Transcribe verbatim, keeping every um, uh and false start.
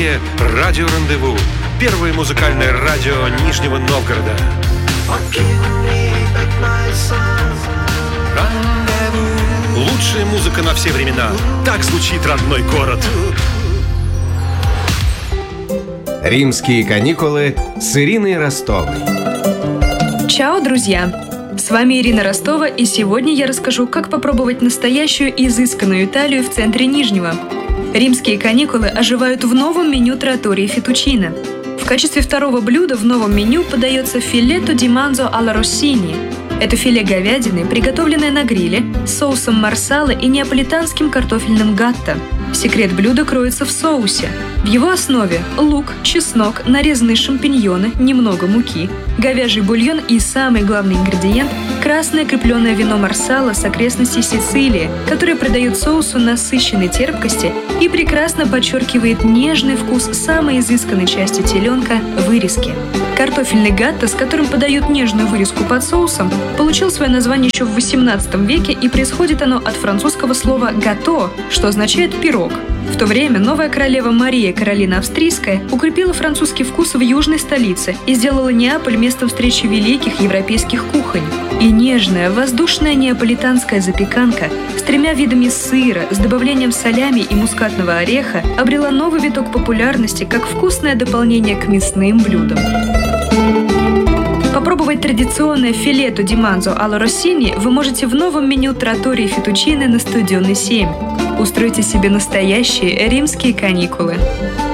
Радио Рандеву. Первое музыкальное радио Нижнего Новгорода. Лучшая музыка на все времена. Так звучит родной город. Римские каникулы с Ириной Ростовой. Чао, друзья! С вами Ирина Ростова, и сегодня я расскажу, как попробовать настоящую изысканную Италию в центре Нижнего. Римские каникулы оживают в новом меню траттории Фетучино. В качестве второго блюда в новом меню подается филетто ди манзо алла Россини. Это филе говядины, приготовленное на гриле, с соусом марсала и неаполитанским картофельным гатто. Секрет блюда кроется в соусе. В его основе лук, чеснок, нарезанные шампиньоны, немного муки, говяжий бульон и самый главный ингредиент – красное крепленное вино марсала с окрестностей Сицилии, которое придает соусу насыщенной терпкости и прекрасно подчеркивает нежный вкус самой изысканной части теленка – вырезки. Картофельный гатто, с которым подают нежную вырезку под соусом, получил свое название еще в восемнадцатом веке, и происходит оно от французского слова «гато», что означает «пирог». В то время новая королева Мария Каролина Австрийская укрепила французский вкус в южной столице и сделала Неаполь местом встречи великих европейских кухонь. И нежная, воздушная неаполитанская запеканка с тремя видами сыра, с добавлением солями и мускатного ореха обрела новый виток популярности как вкусное дополнение к мясным блюдам. Попробовать традиционное филетто ди манзо алла Россини вы можете в новом меню траттории Фетучино на Студенной семь. Устройте себе настоящие римские каникулы.